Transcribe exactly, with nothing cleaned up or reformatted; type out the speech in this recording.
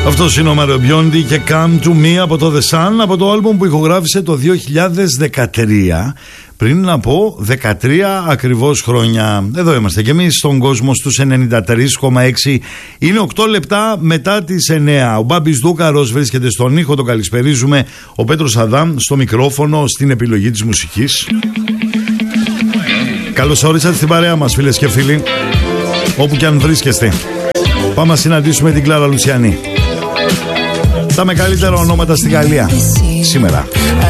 Αυτός είναι ο Μάριο Μπιόντι και Come to Me από το The Sun, από το άλμπουμ που ηχογράφησε το δύο χιλιάδες δεκατρία, πριν από δεκατρία ακριβώς χρόνια. Εδώ είμαστε και εμείς στον κόσμο στους ενενήντα τρία κόμμα έξι. Είναι οκτώ λεπτά μετά τις εννέα. Ο Μπάμπης Δούκαρος βρίσκεται στον ήχο, τον καλησπερίζουμε. Ο Πέτρος Αδάμ στο μικρόφωνο, στην επιλογή της μουσικής. Καλώς όρισατε στην παρέα μας, φίλες και φίλοι, όπου και αν βρίσκεστε. Πάμε να συναντήσουμε την Κλάρα Λουτσιανή. Τα με καλύτερα ονόματα στη Γαλλία σήμερα.